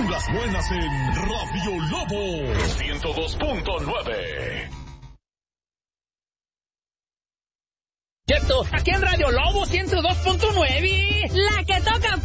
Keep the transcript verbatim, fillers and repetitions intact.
Puras buenas en Radio Lobo ciento dos punto nueve. Cierto, aquí en Radio Lobo ciento dos punto nueve. La que toca